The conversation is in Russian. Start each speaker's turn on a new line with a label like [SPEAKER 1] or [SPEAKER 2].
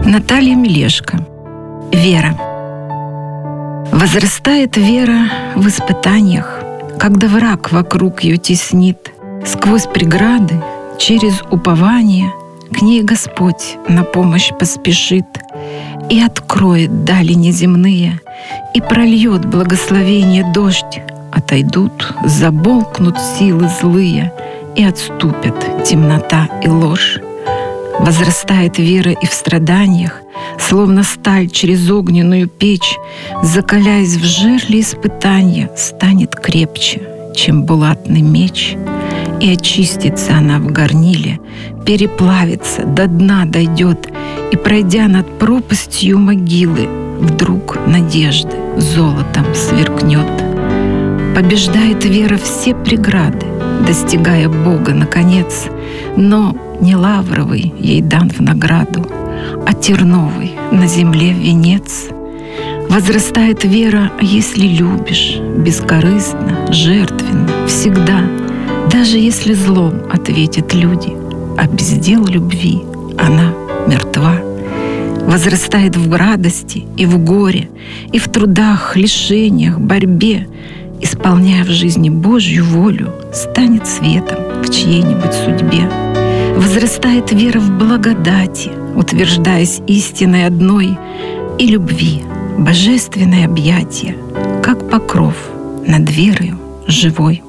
[SPEAKER 1] Наталья Мелешко. Вера. Возрастает вера в испытаниях, когда враг вокруг ее теснит. Сквозь преграды, через упование к ней Господь на помощь поспешит и откроет дали неземные, и прольет благословение дождь. Отойдут, заболкнут силы злые, и отступят темнота и ложь. Возрастает вера и в страданиях, словно сталь через огненную печь, закаляясь в жерле испытания, станет крепче, чем булатный меч. И очистится она в горниле, переплавится, до дна дойдет, и, пройдя над пропастью могилы, вдруг надежды золотом сверкнет. Побеждает вера все преграды, достигая Бога наконец, но не лавровый ей дан в награду, а терновый на земле венец. Возрастает вера, если любишь, бескорыстно, жертвенно, всегда, даже если злом ответят люди, а без дел любви она мертва. Возрастает в радости и в горе, и в трудах, лишениях, борьбе, исполняя в жизни Божью волю, станет светом в чьей-нибудь судьбе. Возрастает вера в благодати, утверждаясь истиной одной, и любви, божественное объятие, как покров над верою живой.